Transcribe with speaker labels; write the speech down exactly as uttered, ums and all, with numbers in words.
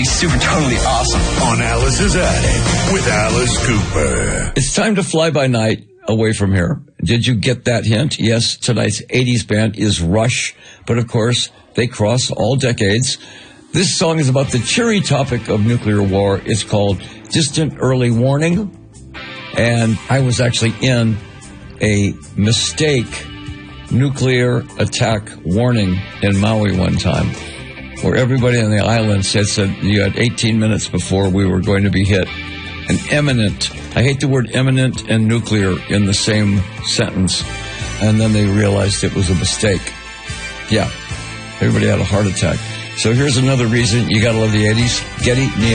Speaker 1: Super totally awesome.
Speaker 2: On Alice's Attic with Alice Cooper.
Speaker 3: It's time to fly by night away from here. Did you get that hint? Yes, tonight's eighties band is Rush, but of course, they cross all decades. This song is about the cheery topic of nuclear war. It's called Distant Early Warning, and I was actually in a mistake nuclear attack warning in Maui one time, where everybody on the island said, said you had eighteen minutes before we were going to be hit. An imminent, I hate the word imminent and nuclear in the same sentence. And then they realized it was a mistake. Yeah, everybody had a heart attack. So here's another reason you got to love the eighties. Getty, Neal.